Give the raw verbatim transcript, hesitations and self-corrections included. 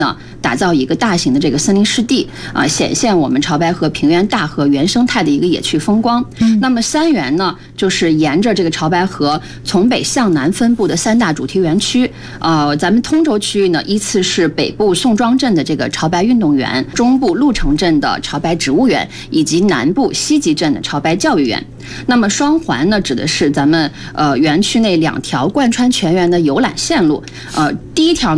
呢，打造一个大型的这个森林湿地啊，显现我们潮白河平原大河原生态的一个野趣风光。嗯、那么三园呢，就是沿着这个潮白河从北向南分布的三大主题园区。呃，咱们通州区域呢，依次是北部宋庄镇的这个潮白运动园，中部鹿城镇的潮白植物园，以及南部西集镇的潮白教育园。那么双环呢，指的是咱们呃园区内两条贯穿全园的游览线路。呃，第一条呢。